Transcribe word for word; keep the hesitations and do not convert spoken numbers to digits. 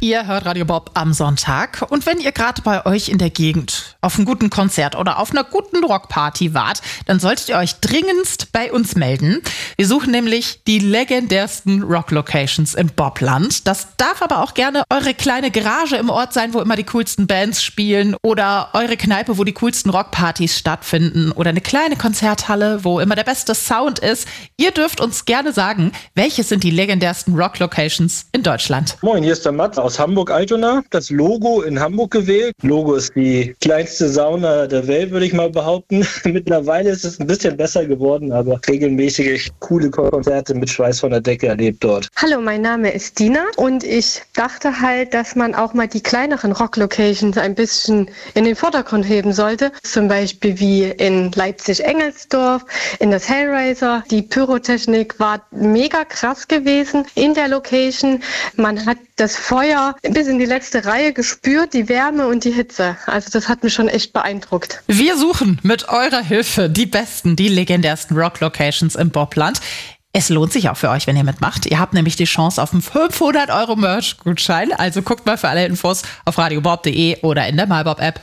Ihr hört Radio Bob am Sonntag. Und wenn ihr gerade bei euch in der Gegend auf einem guten Konzert oder auf einer guten Rockparty wart, dann solltet ihr euch dringendst bei uns melden. Wir suchen nämlich die legendärsten Rock-Locations im Bobland. Das darf aber auch gerne eure kleine Garage im Ort sein, wo immer die coolsten Bands spielen, oder eure Kneipe, wo die coolsten Rockpartys stattfinden, oder eine kleine Konzerthalle, wo immer der beste Sound ist. Ihr dürft uns gerne sagen, welche sind die legendärsten Rock-Locations in Deutschland. Moin, hier ist der Matt aus Hamburg-Altona. Das Logo in Hamburg gewählt. Logo ist die kleinste Sauna der Welt, würde ich mal behaupten. Mittlerweile ist es ein bisschen besser geworden, aber regelmäßig coole Konzerte mit Schweiß von der Decke erlebt dort. Hallo, mein Name ist Dina und ich dachte halt, dass man auch mal die kleineren Rock-Locations ein bisschen in den Vordergrund heben sollte. Zum Beispiel wie in Leipzig-Engelsdorf, in das Hellraiser. Die Pyrotechnik war mega krass gewesen in der Location. Man hat das Feuer bis in die letzte Reihe gespürt, die Wärme und die Hitze. Also das hat mich schon echt beeindruckt. Wir suchen mit eurer Hilfe die besten, die legendärsten Rock-Locations im Bobland. Es lohnt sich auch für euch, wenn ihr mitmacht. Ihr habt nämlich die Chance auf einen fünfhundert Euro Merch-Gutschein. Also guckt mal für alle Infos auf radiobob punkt de oder in der MyBob-App.